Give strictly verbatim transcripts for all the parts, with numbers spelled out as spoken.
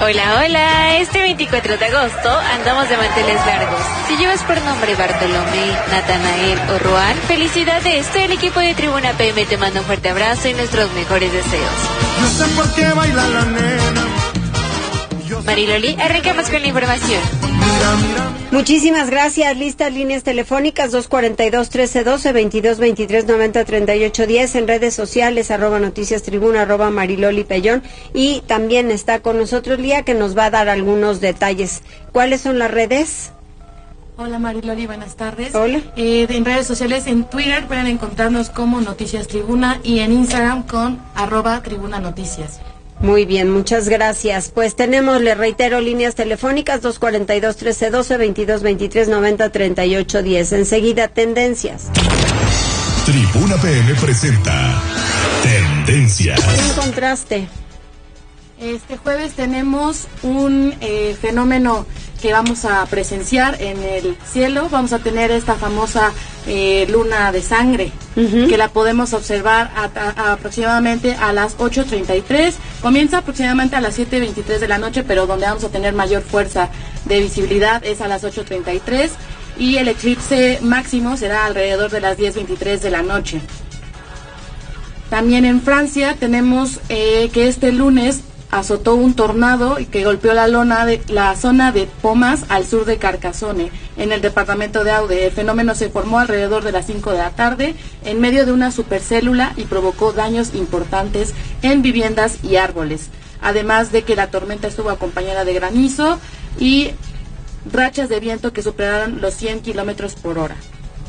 Hola, hola, este veinticuatro de agosto andamos de manteles largos. Si llevas por nombre Bartolomé, Natanael o Roan, felicidades. Todo el equipo de Tribuna P M te manda un fuerte abrazo y nuestros mejores deseos. No sé por qué baila la nena. Mariloli, arrancamos con la información. Muchísimas gracias. Listas líneas telefónicas dos cuarenta y dos, trece doce, veintidós veintitrés, noventa, treinta y ocho diez, en redes sociales arroba noticias tribuna, arroba Mariloli Pellón, y también está con nosotros Lía, que nos va a dar algunos detalles. ¿Cuáles son las redes? Hola Mariloli, buenas tardes. Hola. Eh, en redes sociales, en Twitter pueden encontrarnos como Noticias Tribuna y en Instagram con arroba Tribuna Noticias. Muy bien, muchas gracias. Pues tenemos, le reitero, líneas telefónicas dos cuarenta y dos, trece doce, veintidós veintitrés, noventa, treinta y ocho diez. Enseguida, tendencias. Tribuna P M presenta Tendencias. ¿Qué encontraste? Este jueves tenemos un eh, fenómeno que vamos a presenciar en el cielo. Vamos a tener esta famosa eh, luna de sangre, uh-huh, que la podemos observar a, a, a aproximadamente a las ocho treinta y tres. Comienza aproximadamente a las siete veintitrés de la noche, pero donde vamos a tener mayor fuerza de visibilidad es a las ocho treinta y tres, y el eclipse máximo será alrededor de las diez veintitrés de la noche. También en Francia tenemos eh, que este lunes azotó un tornado y que golpeó la lona de la zona de Pomas al sur de Carcassonne, en el departamento de Aude. El fenómeno se formó alrededor de las cinco de la tarde en medio de una supercélula y provocó daños importantes en viviendas y árboles, además de que la tormenta estuvo acompañada de granizo y rachas de viento que superaron los cien kilómetros por hora.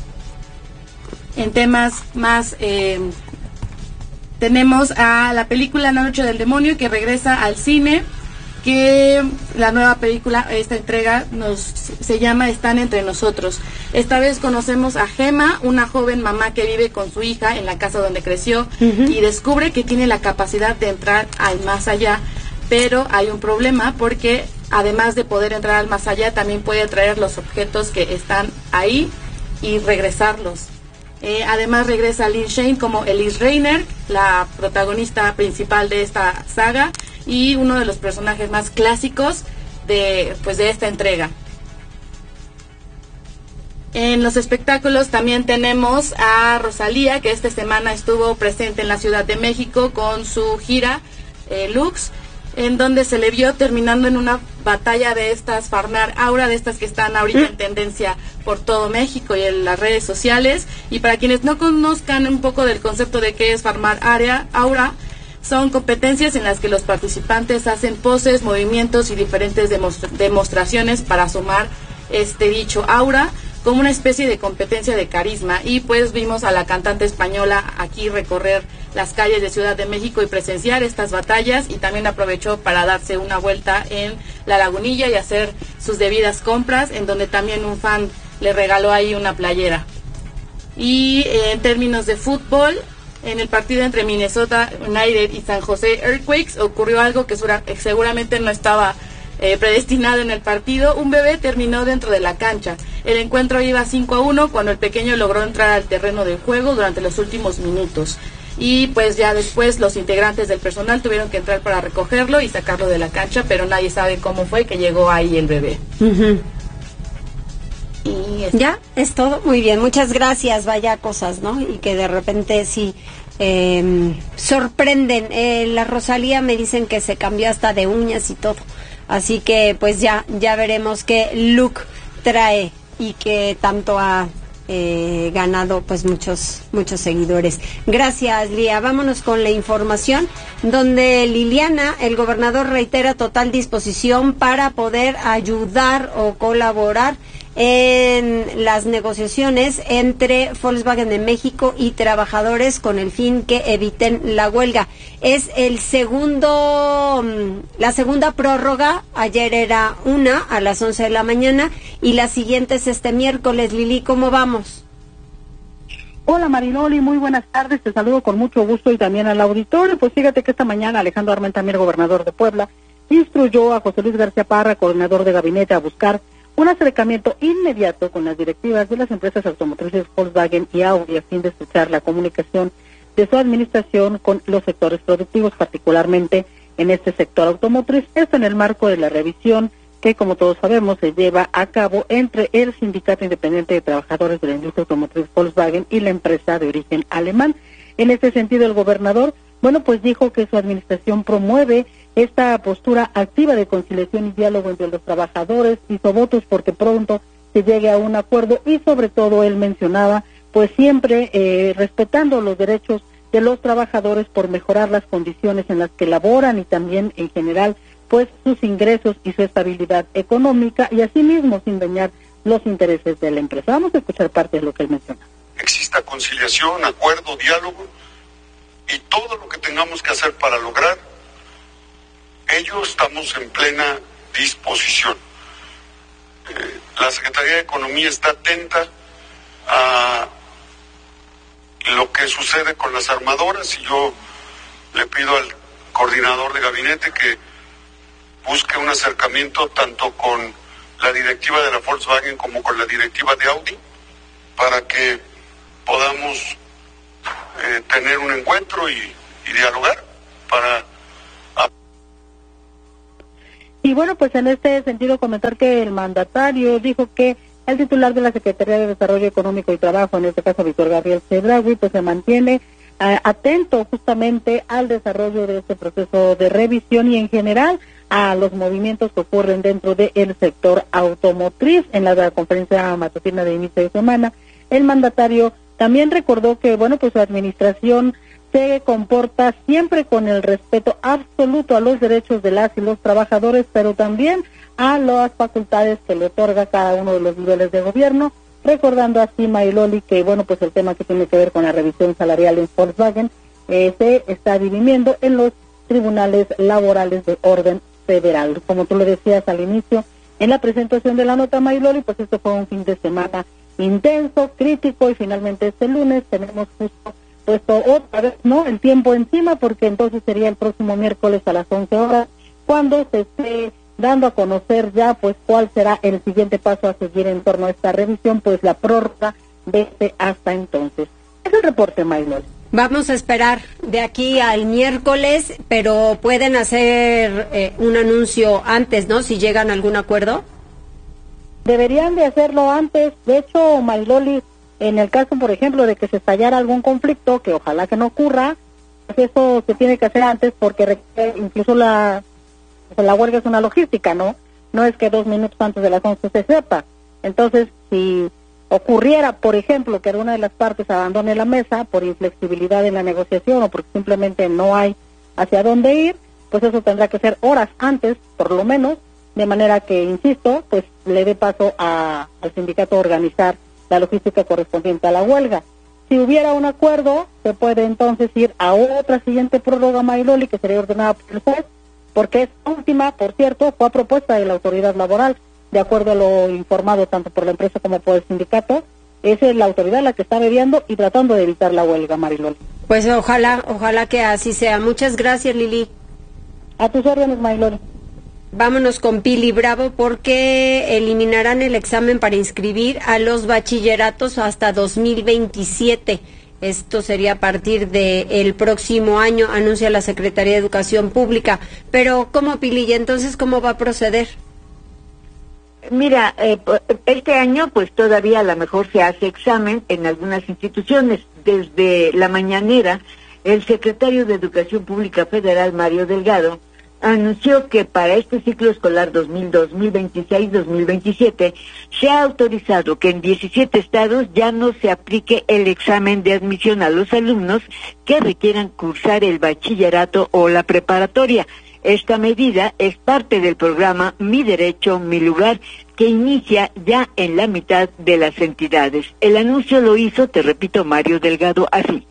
En temas más eh, tenemos a la película La Noche del Demonio, que regresa al cine, que la nueva película, esta entrega, nos se llama Están entre nosotros. Esta vez conocemos a Gemma, una joven mamá que vive con su hija en la casa donde creció, uh-huh, y descubre que tiene la capacidad de entrar al más allá, pero hay un problema porque además de poder entrar al más allá, también puede traer los objetos que están ahí y regresarlos. Eh, además regresa Lynn Shane como Elise Reiner, la protagonista principal de esta saga y uno de los personajes más clásicos de, pues, de esta entrega. En los espectáculos también tenemos a Rosalía, que esta semana estuvo presente en la Ciudad de México con su gira eh, Lux, en donde se le vio terminando en una batalla de estas Farmar Aura, de estas que están ahorita en tendencia por todo México y en las redes sociales. Y para quienes no conozcan un poco del concepto de qué es Farmar Aura, son competencias en las que los participantes hacen poses, movimientos y diferentes demostra- demostraciones para sumar este dicho aura, como una especie de competencia de carisma. Y pues vimos a la cantante española aquí recorrer las calles de Ciudad de México y presenciar estas batallas, y también aprovechó para darse una vuelta en la Lagunilla y hacer sus debidas compras, en donde también un fan le regaló ahí una playera. Y eh, en términos de fútbol, en el partido entre Minnesota United y San José Earthquakes ocurrió algo que seguramente no estaba Eh, predestinado en el partido. Un bebé terminó dentro de la cancha. El encuentro iba cinco a uno cuando el pequeño logró entrar al terreno del juego durante los últimos minutos, y pues ya después los integrantes del personal tuvieron que entrar para recogerlo y sacarlo de la cancha, pero nadie sabe cómo fue que llegó ahí el bebé. Uh-huh. Y es... ya, es todo. Muy bien, muchas gracias. Vaya cosas, ¿no? Y que de repente sí eh, sorprenden. Eh, la Rosalía me dicen que se cambió hasta de uñas y todo. Así que pues ya ya veremos qué look trae y que tanto ha eh, ganado pues muchos muchos seguidores. Gracias, Lía. Vámonos con la información, donde Liliana, el gobernador, reitera total disposición para poder ayudar o colaborar en las negociaciones entre Volkswagen de México y trabajadores con el fin que eviten la huelga. Es el segundo, la segunda prórroga. Ayer era una a las once de la mañana y la siguiente es este miércoles. Lili, ¿cómo vamos? Hola Mariloli, muy buenas tardes, te saludo con mucho gusto y también al auditorio. Pues fíjate que esta mañana Alejandro Armentamir, gobernador de Puebla, instruyó a José Luis García Parra, coordinador de gabinete, a buscar un acercamiento inmediato con las directivas de las empresas automotrices Volkswagen y Audi a fin de estrechar la comunicación de su administración con los sectores productivos, particularmente en este sector automotriz. Esto en el marco de la revisión que, como todos sabemos, se lleva a cabo entre el Sindicato Independiente de Trabajadores de la Industria Automotriz Volkswagen y la empresa de origen alemán. En este sentido, el gobernador, bueno, pues dijo que su administración promueve esta postura activa de conciliación y diálogo entre los trabajadores, hizo votos porque pronto se llegue a un acuerdo y sobre todo él mencionaba, pues siempre eh, respetando los derechos de los trabajadores por mejorar las condiciones en las que laboran y también en general pues sus ingresos y su estabilidad económica y asimismo sin dañar los intereses de la empresa. Vamos a escuchar parte de lo que él menciona. Exista conciliación, acuerdo, diálogo y todo lo que tengamos que hacer para lograr ello estamos en plena disposición. Eh, la Secretaría de Economía está atenta a lo que sucede con las armadoras y yo le pido al coordinador de gabinete que busque un acercamiento tanto con la directiva de la Volkswagen como con la directiva de Audi para que podamos eh, tener un encuentro y, y dialogar para... Y bueno, pues en este sentido comentar que el mandatario dijo que el titular de la Secretaría de Desarrollo Económico y Trabajo, en este caso Víctor Gabriel Chedraui, pues se mantiene eh, atento justamente al desarrollo de este proceso de revisión y en general a los movimientos que ocurren dentro del sector automotriz. En la conferencia matutina de inicio de semana, el mandatario también recordó que, bueno, pues su administración se comporta siempre con el respeto absoluto a los derechos de las y los trabajadores, pero también a las facultades que le otorga cada uno de los niveles de gobierno, recordando así Mariloli que, bueno, pues el tema que tiene que ver con la revisión salarial en Volkswagen eh, se está dirimiendo en los tribunales laborales de orden federal. Como tú le decías al inicio, en la presentación de la nota, Mariloli, pues esto fue un fin de semana intenso, crítico, y finalmente este lunes tenemos justo puesto otra vez, ¿no?, el tiempo encima, porque entonces sería el próximo miércoles a las once horas, cuando se esté dando a conocer ya, pues, cuál será el siguiente paso a seguir en torno a esta revisión, pues, la prórroga desde hasta entonces. Es el reporte, Maylor. Vamos a esperar de aquí al miércoles, pero pueden hacer eh, un anuncio antes, ¿no?, si llegan a algún acuerdo. Deberían de hacerlo antes. De hecho, Mayloli, en el caso, por ejemplo, de que se estallara algún conflicto, que ojalá que no ocurra, pues eso se tiene que hacer antes, porque requiere, incluso la, pues la huelga es una logística, ¿no? No es que dos minutos antes de las once se sepa. Entonces, si ocurriera, por ejemplo, que alguna de las partes abandone la mesa por inflexibilidad en la negociación o porque simplemente no hay hacia dónde ir, pues eso tendrá que ser horas antes, por lo menos, de manera que, insisto, pues le dé paso a, al sindicato a organizar la logística correspondiente a la huelga. Si hubiera un acuerdo, se puede entonces ir a otra siguiente prórroga, Mayloli, que sería ordenada por el juez, porque esta última, por cierto, fue a propuesta de la autoridad laboral, de acuerdo a lo informado tanto por la empresa como por el sindicato. Esa es la autoridad la que está mediando y tratando de evitar la huelga, Mariloli. Pues ojalá, ojalá que así sea. Muchas gracias, Lili. A tus órdenes, Mayloli. Vámonos con Pili Bravo, porque eliminarán el examen para inscribir a los bachilleratos hasta dos mil veintisiete. Esto sería a partir del próximo año, anuncia la Secretaría de Educación Pública. Pero, ¿cómo, Pili? ¿Y entonces cómo va a proceder? Mira, eh, este año pues todavía a lo mejor se hace examen en algunas instituciones. Desde la mañanera, el secretario de Educación Pública Federal, Mario Delgado, anunció que para este ciclo escolar dos mil veintiséis dos mil veintisiete se ha autorizado que en diecisiete estados ya no se aplique el examen de admisión a los alumnos que requieran cursar el bachillerato o la preparatoria. Esta medida es parte del programa Mi Derecho, Mi Lugar, que inicia ya en la mitad de las entidades. El anuncio lo hizo, te repito, Mario Delgado, así.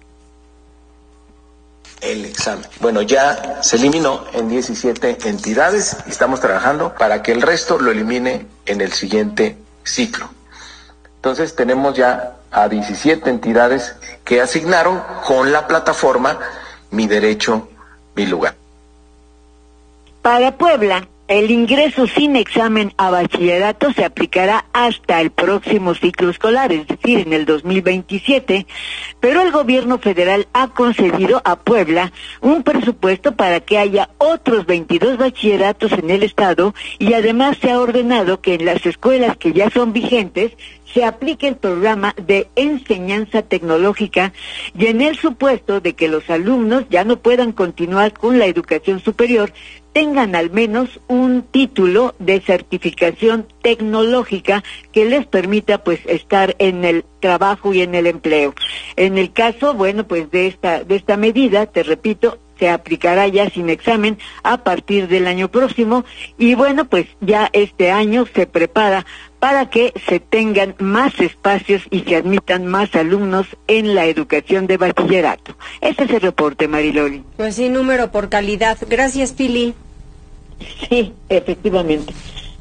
El examen. Bueno, ya se eliminó en diecisiete entidades y estamos trabajando para que el resto lo elimine en el siguiente ciclo. Entonces tenemos ya a diecisiete entidades que asignaron con la plataforma Mi Derecho, Mi Lugar. Para Puebla, El ingreso sin examen a bachillerato se aplicará hasta el próximo ciclo escolar, es decir, en el dos mil veintisiete, pero el gobierno federal ha concedido a Puebla un presupuesto para que haya otros veintidós bachilleratos en el estado, y además se ha ordenado que en las escuelas que ya son vigentes se aplique el programa de enseñanza tecnológica, y en el supuesto de que los alumnos ya no puedan continuar con la educación superior, tengan al menos un título de certificación tecnológica que les permita pues estar en el trabajo y en el empleo. En el caso, bueno, pues de esta de esta medida, te repito, se aplicará ya sin examen a partir del año próximo, y bueno, pues ya este año se prepara para que se tengan más espacios y se admitan más alumnos en la educación de bachillerato. Ese es el reporte, Mariloli. Pues sí, número por calidad. Gracias, Pili. Sí, efectivamente.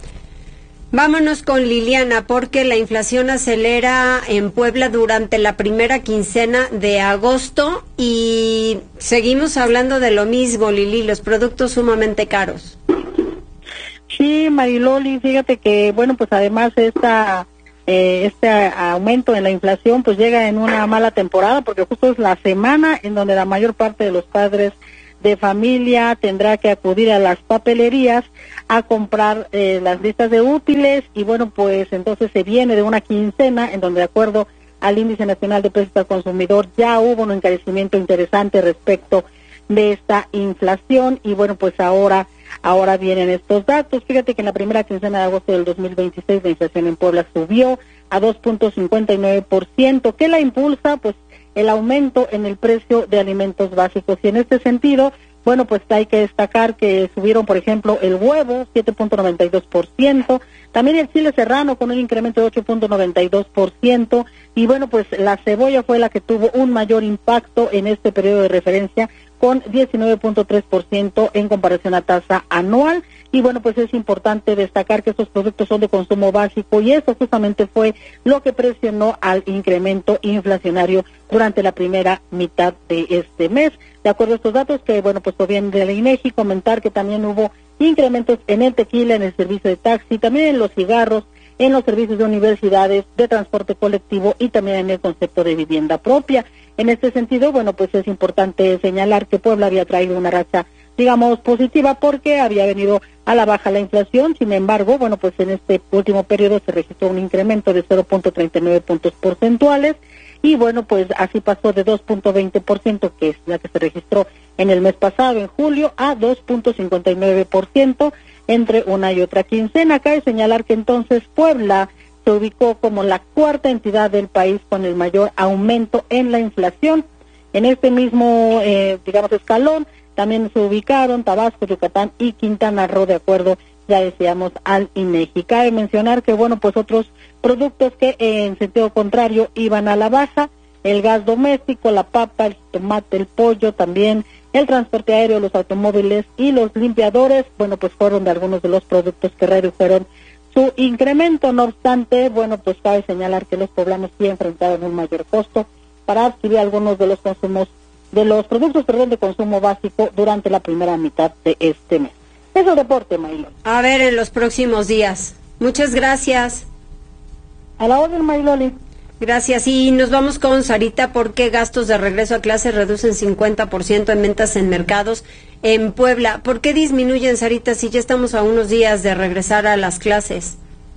Vámonos con Liliana, porque la inflación acelera en Puebla durante la primera quincena de agosto y seguimos hablando de lo mismo, Lili, los productos sumamente caros. Sí, Mariloli, fíjate que, bueno, pues además esta, eh, este aumento en la inflación pues llega en una mala temporada, porque justo es la semana en donde la mayor parte de los padres de familia tendrá que acudir a las papelerías a comprar eh, las listas de útiles, y bueno, pues entonces se viene de una quincena en donde, de acuerdo al Índice Nacional de Precios al Consumidor, ya hubo un encarecimiento interesante respecto de esta inflación, y bueno, pues ahora ahora vienen estos datos. Fíjate que en la primera quincena de agosto del dos mil veintiséis la inflación en Puebla subió a dos punto cincuenta y nueve por ciento. ¿Qué la impulsa? Pues el aumento en el precio de alimentos básicos, y en este sentido, bueno, pues hay que destacar que subieron, por ejemplo, el huevo, siete punto noventa y dos por ciento, también el chile serrano con un incremento de ocho punto noventa y dos por ciento, y bueno, pues la cebolla fue la que tuvo un mayor impacto en este periodo de referencia, con diecinueve punto tres por ciento en comparación a tasa anual. Y bueno, pues es importante destacar que estos productos son de consumo básico, y eso justamente fue lo que presionó al incremento inflacionario durante la primera mitad de este mes. De acuerdo a estos datos, que bueno, pues provienen de la INEGI, comentar que también hubo incrementos en el tequila, en el servicio de taxi, también en los cigarros, en los servicios de universidades, de transporte colectivo y también en el concepto de vivienda propia. En este sentido, bueno, pues es importante señalar que Puebla había traído una racha, digamos, positiva, porque había venido a la baja la inflación. Sin embargo, bueno, pues en este último periodo se registró un incremento de cero punto treinta y nueve puntos porcentuales, y bueno, pues así pasó de dos punto veinte por ciento, que es la que se registró en el mes pasado, en julio, a dos punto cincuenta y nueve por ciento entre una y otra quincena. Cabe señalar que entonces Puebla se ubicó como la cuarta entidad del país con el mayor aumento en la inflación. En este mismo, eh, digamos, escalón también se ubicaron Tabasco, Yucatán y Quintana Roo, de acuerdo, ya decíamos, al INEGI. Cabe mencionar que, bueno, pues otros productos que eh, en sentido contrario iban a la baja: el gas doméstico, la papa, el tomate, el pollo, también el transporte aéreo, los automóviles y los limpiadores, bueno, pues fueron de algunos de los productos que redujeron su incremento. No obstante, bueno, pues cabe señalar que los poblanos sí enfrentaron un mayor costo para adquirir algunos de los consumos, de los productos, perdón, de consumo básico durante la primera mitad de este mes. Es el reporte, Mariloli. A ver en los próximos días. Muchas gracias. A la orden, Mariloli. Gracias. Y nos vamos con Sarita, porque gastos de regreso a clase reducen cincuenta por ciento en ventas en mercados en Puebla. ¿Por qué disminuyen, Sarita, si ya estamos a unos días de regresar a las clases?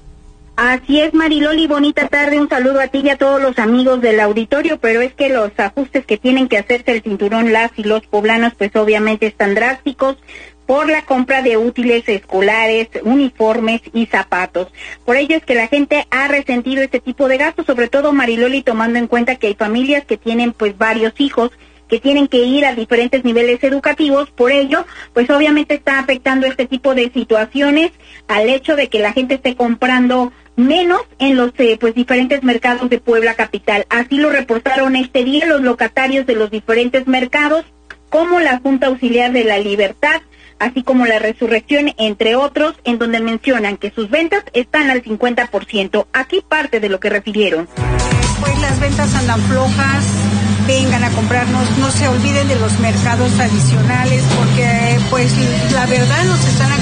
Así es, Mariloli, bonita tarde, un saludo a ti y a todos los amigos del auditorio, pero es que los ajustes que tienen que hacerse el cinturón las y los poblanos pues obviamente están drásticos por la compra de útiles escolares, uniformes y zapatos. Por ello es que la gente ha resentido este tipo de gastos, sobre todo, Mariloli, tomando en cuenta que hay familias que tienen pues varios hijos que tienen que ir a diferentes niveles educativos. Por ello, pues obviamente está afectando este tipo de situaciones al hecho de que la gente esté comprando menos en los eh, pues diferentes mercados de Puebla capital. Así lo reportaron este día los locatarios de los diferentes mercados, como la Junta Auxiliar de la Libertad, así como la Resurrección, entre otros, en donde mencionan que sus ventas están al cincuenta por ciento. Aquí parte de lo que refirieron. Pues las ventas andan flojas, vengan a comprarnos, no se olviden de los mercados tradicionales, porque pues la verdad nos están acabando los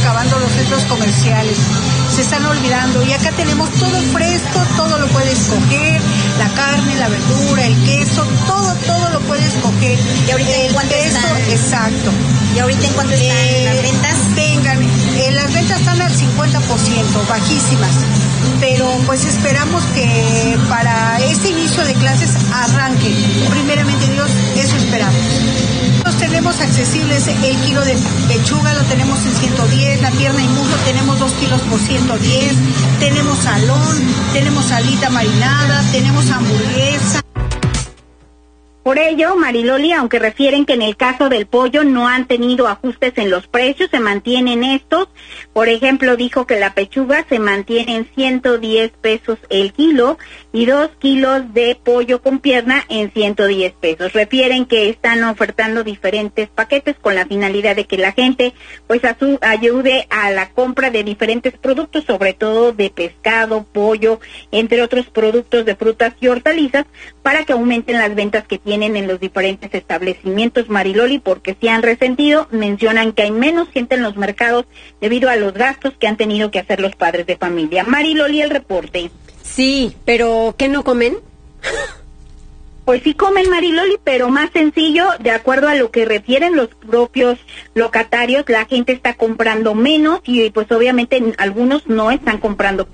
los centros comerciales. Se están olvidando. Y acá tenemos todo fresco, todo lo puedes coger, la carne, la verdura, el queso, todo, todo lo puedes coger. ¿Y ahorita en cuánto están? Exacto. ¿Y ahorita en cuánto están eh, las ventas? Vengan, eh, las ventas están al cincuenta por ciento, bajísimas. Pero pues esperamos que para este inicio de clases arranque. Primeramente Dios, eso esperamos. Nos tenemos accesibles el kilo de pechuga, lo tenemos en ciento diez, la pierna y muslo tenemos dos kilos por ciento diez, tenemos salón, tenemos alita marinada, tenemos hamburguesa. Por ello, Mariloli, aunque refieren que en el caso del pollo no han tenido ajustes en los precios, se mantienen estos. Por ejemplo, dijo que la pechuga se mantiene en ciento diez pesos el kilo y dos kilos de pollo con pierna en ciento diez pesos. Refieren que están ofertando diferentes paquetes con la finalidad de que la gente pues a su, ayude a la compra de diferentes productos, sobre todo de pescado, pollo, entre otros productos de frutas y hortalizas, para que aumenten las ventas que tienen en los diferentes establecimientos, Mariloli, porque si han resentido, mencionan que hay menos gente en los mercados debido a los gastos que han tenido que hacer los padres de familia. Mariloli, el reporte. Sí, pero ¿qué no comen? Pues sí comen, Mariloli, pero más sencillo, de acuerdo a lo que refieren los propios locatarios, la gente está comprando menos y pues obviamente algunos no están comprando